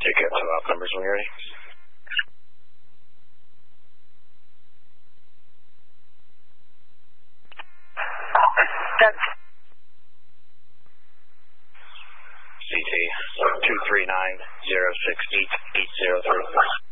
Ticket to op numbers when you're ready. CT 239-068-803.